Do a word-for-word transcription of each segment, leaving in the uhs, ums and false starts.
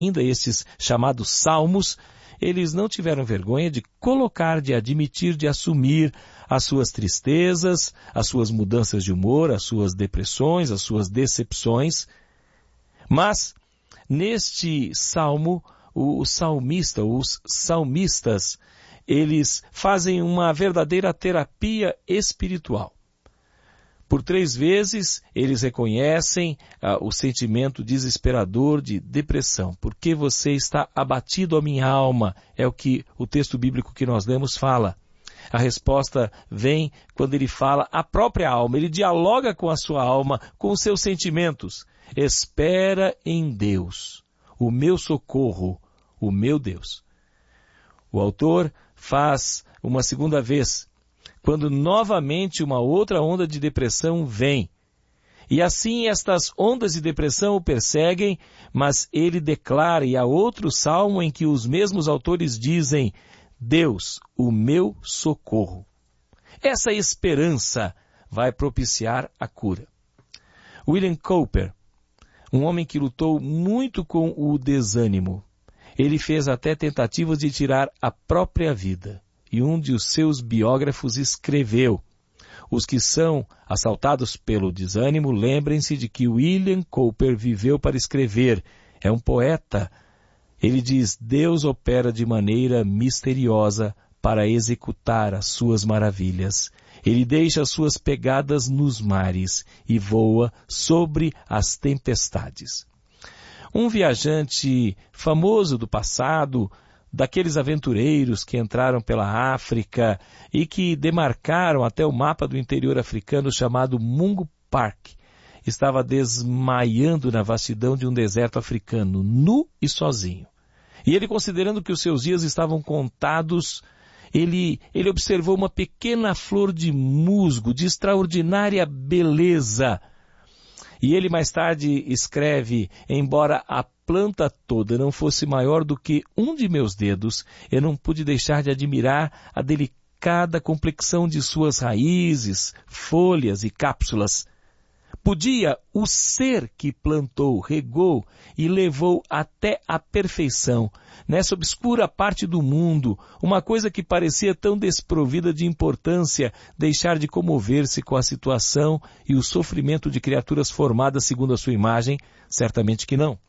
ainda estes chamados salmos, eles não tiveram vergonha de colocar, de admitir, de assumir as suas tristezas, as suas mudanças de humor, as suas depressões, as suas decepções. Mas, neste salmo, o, o salmista, os salmistas, eles fazem uma verdadeira terapia espiritual. Por três vezes, eles reconhecem ah, o sentimento desesperador de depressão. Porque você está abatido, a minha alma, é o que o texto bíblico que nós lemos fala. A resposta vem quando ele fala a própria alma, ele dialoga com a sua alma, com os seus sentimentos. Espera em Deus, o meu socorro, o meu Deus. O autor faz uma segunda vez, quando novamente uma outra onda de depressão vem. E assim estas ondas de depressão o perseguem, mas ele declara, e há outro salmo em que os mesmos autores dizem, Deus, o meu socorro. Essa esperança vai propiciar a cura. William Cowper, um homem que lutou muito com o desânimo, ele fez até tentativas de tirar a própria vida. E um de os seus biógrafos escreveu, os que são assaltados pelo desânimo, lembrem-se de que William Cowper viveu para escrever. É um poeta. Ele diz, Deus opera de maneira misteriosa para executar as suas maravilhas. Ele deixa as suas pegadas nos mares e voa sobre as tempestades. Um viajante famoso do passado, daqueles aventureiros que entraram pela África e que demarcaram até o mapa do interior africano chamado Mungo Park, estava desmaiando na vastidão de um deserto africano, nu e sozinho. E ele, considerando que os seus dias estavam contados, ele, ele observou uma pequena flor de musgo de extraordinária beleza. E ele mais tarde escreve, embora a planta toda não fosse maior do que um de meus dedos, eu não pude deixar de admirar a delicada complexão de suas raízes, folhas e cápsulas. Podia o ser que plantou, regou e levou até a perfeição, nessa obscura parte do mundo, uma coisa que parecia tão desprovida de importância, deixar de comover-se com a situação e o sofrimento de criaturas formadas segundo a sua imagem? Certamente que não.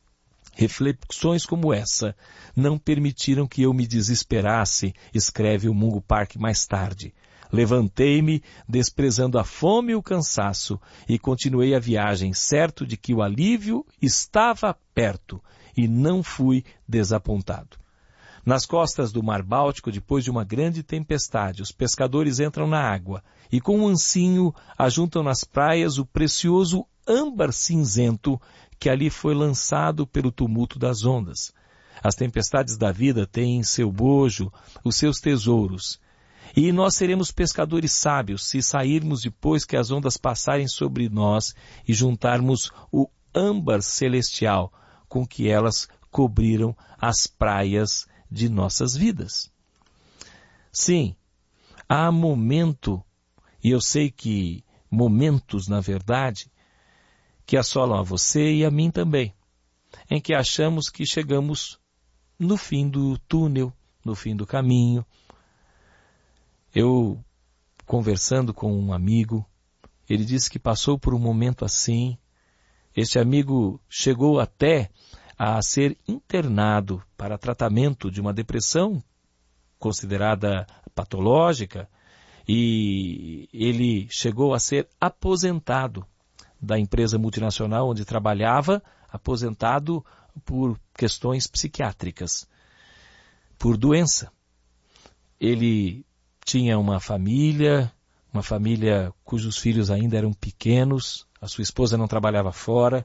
Reflexões como essa não permitiram que eu me desesperasse, escreve o Mungo Park mais tarde. Levantei-me, desprezando a fome e o cansaço, e continuei a viagem, certo de que o alívio estava perto, e não fui desapontado. Nas costas do Mar Báltico, depois de uma grande tempestade, os pescadores entram na água, e com um ancinho ajuntam nas praias o precioso âmbar cinzento que ali foi lançado pelo tumulto das ondas. As tempestades da vida têm em seu bojo os seus tesouros, e nós seremos pescadores sábios se sairmos depois que as ondas passarem sobre nós e juntarmos o âmbar celestial com que elas cobriram as praias de nossas vidas. Sim, há momento, e eu sei que momentos, na verdade, que assolam a você e a mim também, em que achamos que chegamos no fim do túnel, no fim do caminho. Eu, conversando com um amigo, ele disse que passou por um momento assim. Este amigo chegou até a ser internado para tratamento de uma depressão considerada patológica, e ele chegou a ser aposentado da empresa multinacional onde trabalhava, aposentado por questões psiquiátricas, por doença. Ele tinha uma família, uma família cujos filhos ainda eram pequenos, a sua esposa não trabalhava fora,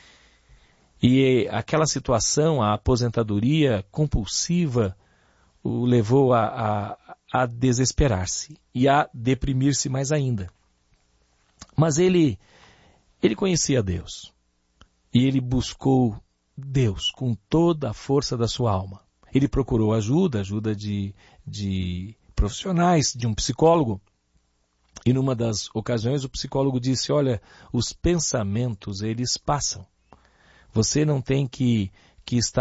e aquela situação, a aposentadoria compulsiva, o levou a, a, a desesperar-se e a deprimir-se mais ainda. Mas ele, ele conhecia Deus, e ele buscou Deus com toda a força da sua alma. Ele procurou ajuda, ajuda de, de profissionais, de um psicólogo, e numa das ocasiões o psicólogo disse, olha, os pensamentos, eles passam. Você não tem que, que está